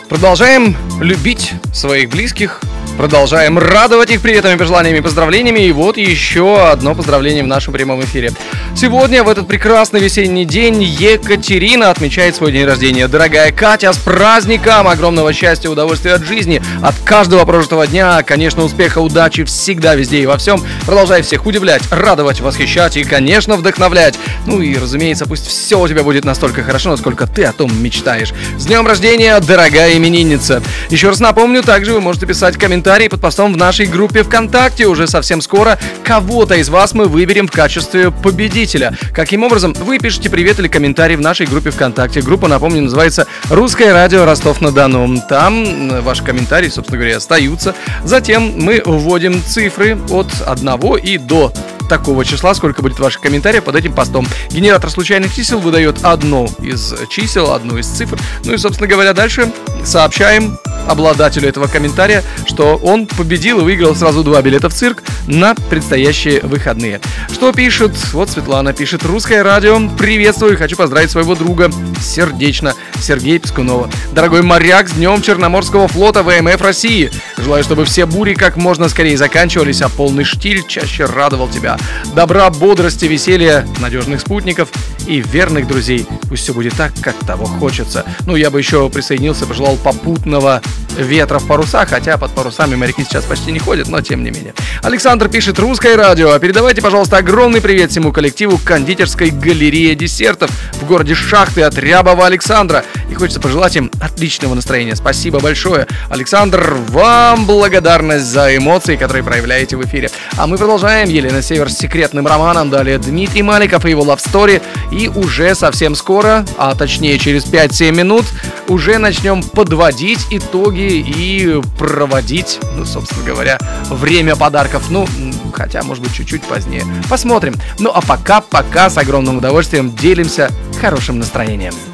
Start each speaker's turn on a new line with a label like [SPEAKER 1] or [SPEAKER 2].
[SPEAKER 1] Продолжаем любить своих близких, продолжаем радовать их приветами, пожеланиями, поздравлениями. И вот еще одно поздравление в нашем прямом эфире. Сегодня, в этот прекрасный весенний день, Екатерина отмечает свой день рождения. Дорогая Катя, с праздником! Огромного счастья, удовольствия от жизни, от каждого прожитого дня. Конечно, успеха, удачи всегда, везде и во всем. Продолжай всех удивлять, радовать, восхищать и, конечно, вдохновлять. Ну и, разумеется, пусть все у тебя будет настолько хорошо, насколько ты о том мечтаешь. С днем рождения, дорогая именинница! Еще раз напомню, также вы можете писать комментарии под постом в нашей группе ВКонтакте. Уже совсем скоро кого-то из вас мы выберем в качестве победителя. Каким образом? Вы пишите привет или комментарий в нашей группе ВКонтакте. Группа, напомню, называется «Русское радио Ростов-на-Дону». Там ваши комментарии, собственно говоря, остаются. Затем мы вводим цифры от 1 и до такого числа, сколько будет ваших комментариев под этим постом. Генератор случайных чисел выдает одно из чисел, одну из цифр. Ну и, собственно говоря, дальше сообщаем обладателю этого комментария, что он победил и выиграл сразу 2 билета в цирк на предстоящие выходные. Что пишет? Вот Светлана пишет: «Русское радио, приветствую, хочу поздравить своего друга сердечно, Сергея Пискунова. Дорогой моряк, с днем Черноморского флота ВМФ России. Желаю, чтобы все бури как можно скорее заканчивались, а полный штиль чаще радовал тебя. Добра, бодрости, веселья, надежных спутников и верных друзей. Пусть все будет так, как того хочется». Ну, я бы еще присоединился, пожелал попутного ветра в парусах, хотя под парусами моряки сейчас почти не ходят, но тем не менее. Александр пишет: «Русское радио, передавайте, пожалуйста, огромный привет всему коллективу кондитерской галереи десертов в городе Шахты от Рябова Александра. И хочется пожелать им отличного настроения. Спасибо большое, Александр, вам благодарность за эмоции, которые проявляете в эфире». А мы продолжаем. Елена Север с секретным романом, далее Дмитрий Маликов и его Love Story. И уже совсем скоро, а точнее через 5-7 минут, уже начнем подводить итоги и проводить, ну, собственно говоря, время подарков. Ну, хотя, может быть, чуть-чуть позднее. Посмотрим. Ну, а пока с огромным удовольствием делимся хорошим настроением.